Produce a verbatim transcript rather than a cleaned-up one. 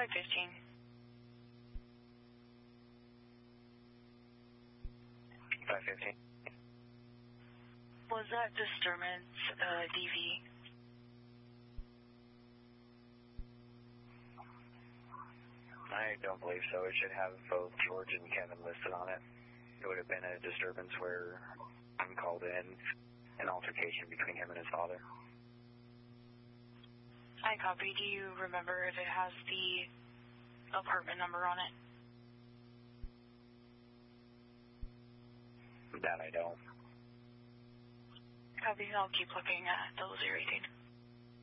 five fifteen. five fifteen. Was that disturbance uh, D V? I don't believe so. It should have both George and Kevin listed on it. It would have been a disturbance where I'm called in, an altercation between him and his father. I copy. Do you remember if it has the apartment number on it? That I don't. Copy. I'll keep looking at those everything.